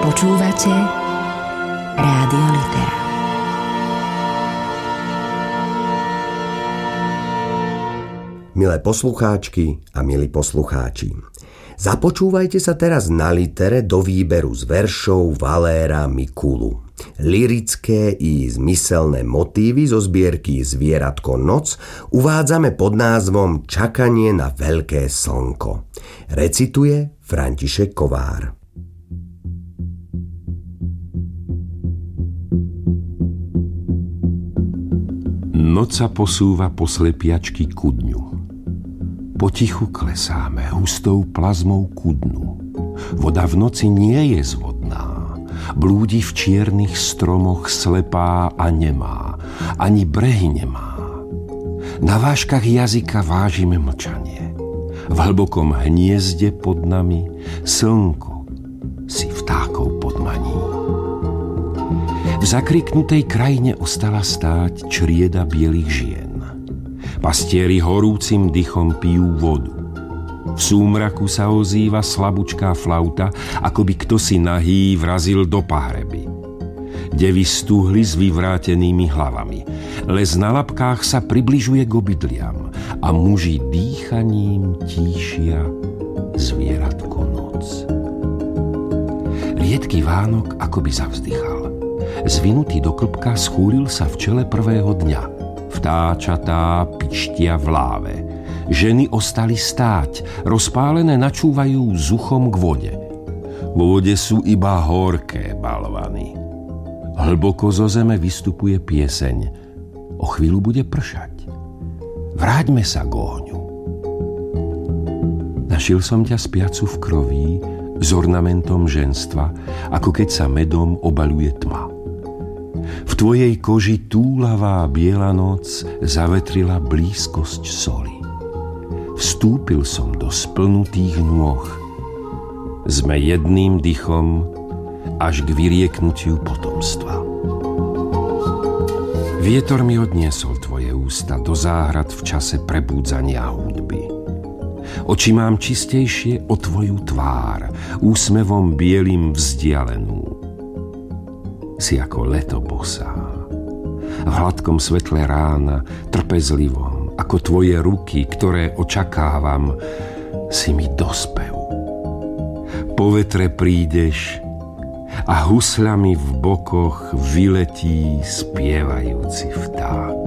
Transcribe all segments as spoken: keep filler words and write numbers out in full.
Počúvate Rádio Litera. Milé poslucháčky a milí poslucháči, započúvajte sa teraz na Litere do výberu z veršov Valéra Mikulu. Lyrické i zmyselné motívy zo zbierky Zvieratko noc uvádzame pod názvom Čakanie na veľké slnko. Recituje František Kovár. Noc sa posúva po slepiačky ku dňu. Potichu klesáme hustou plazmou ku dnu. Voda v noci nie je zvodná. Blúdi v čiernych stromoch slepá a nemá. Ani brehy nemá. Na vážkach jazyka vážime mlčanie. V hlbokom hniezde pod nami slnko si vtákov podmaní. V zakriknutej krajine ostala stáť črieda bielých žien. Pastieri horúcim dychom pijú vodu. V súmraku sa ozýva slabúčká flauta, ako by kdosi nahý vrazil do pahreby. Devy stúhli s vyvrátenými hlavami. Les na labkách sa približuje k obydliam a muži dýchaním tíšia zvieratko noc. Riedky Vánok akoby zavzdychal. Zvinutý do klbka schúril sa v čele prvého dňa. Vtáčatá pičtia v láve. Ženy ostali stáť, rozpálené načúvajú s uchom k vode. Vo vode sú iba horké balvany. Hlboko zo zeme vystupuje pieseň. O chvíľu bude pršať. Vráťme sa k ohňu. Našiel som ťa spiacu v kroví s ornamentom ženstva, ako keď sa medom obaľuje tma. V tvojej koži túlavá biela noc zavetrila blízkosť soli. Vstúpil som do splnutých nôh. Sme jedným dychom až k vyrieknutiu potomstva. Vietor mi odniesol tvoje ústa do záhrad v čase prebúdzania hudby. Oči mám čistejšie o tvoju tvár, úsmevom bielým vzdialenú. Si ako leto bosá. V hladkom svetle rána, trpezlivom, ako tvoje ruky, ktoré očakávam, si mi dospev. Po vetre prídeš a husľami v bokoch vyletí spievajúci vták.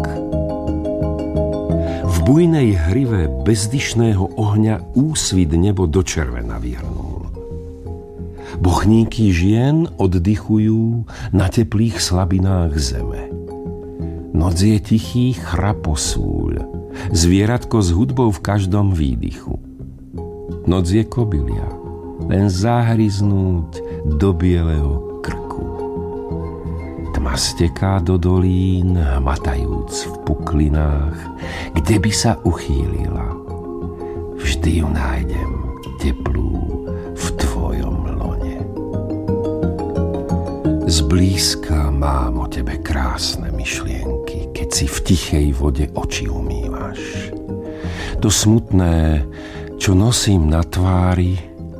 V bujnej hrive bezdyšného ohňa úsvit nebo do červena vyhrnul. Bochníky žien oddychujú na teplých slabinách zeme. Noc je tichý chraposúľ, zvieratko s hudbou v každom výdychu. Noc je kobylia, len zahryznúť do bieleho krku. Tma steká do dolín, hmatajúc v puklinách, kde by sa uchýlila. Vždy ju nájdem teplú v tvojom lone. Zblízka mám o tebe krásne myšlienky, keď si v tichej vode oči umývaš. To smutné, čo nosím na tvári,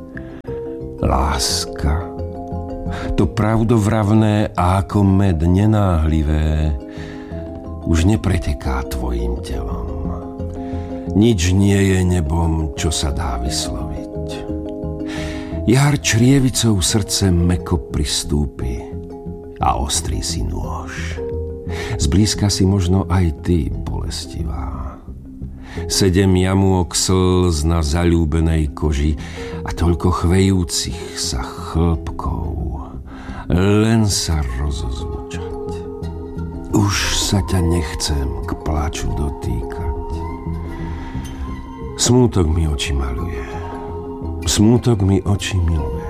láska. To pravdovravné a ako med nenáhlivé už nepreteká tvojim telom. Nič nie je nebom, čo sa dá vysloviť. Jar črievicou srdce mäkko pristúpi a ostrí si nôž. Zblízka si možno aj ty bolestivá. Sedem jamôk slz na zaľúbenej koži a toľko chvejúcich sa chlpkov. Len sa rozozvučať. Už sa ťa nechcem k pláču dotýkať. Smútok mi oči maluje. Smútok mi oči miluje.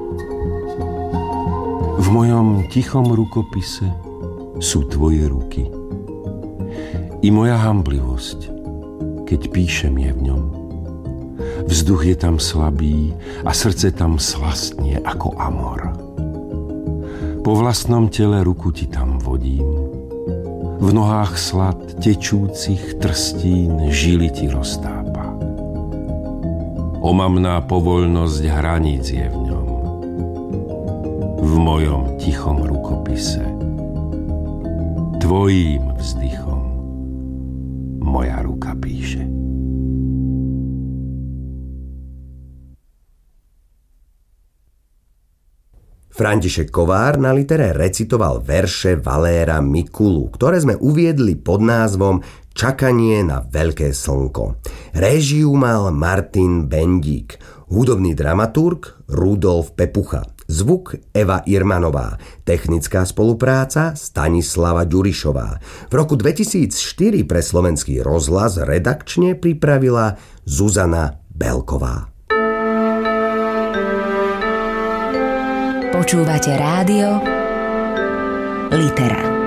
V mojom tichom rukopise sú tvoje ruky. I moja hamblivosť, keď píšem je v ňom. Vzduch je tam slabý a srdce tam slastnie ako amor. Po vlastnom tele ruku ti tam vodím. V nohách slad tečúcich trstín žily ti roztápa. Omamná povoľnosť hraníc je v ňom. v mojom tichom rukopise. Tvojím vzdychom moja ruka píše. František Kovár na litere recitoval verše Valéra Mikulu, ktoré sme uviedli pod názvom Čakanie na veľké slnko. Réžiu mal Martin Bendík, hudobný dramaturg Rudolf Pepucha, zvuk Eva Irmanová, technická spolupráca Stanislava Ďurišová. V roku dvetisícštyri pre Slovenský rozhlas redakčne pripravila Zuzana Belková. Počúvate rádio Litera.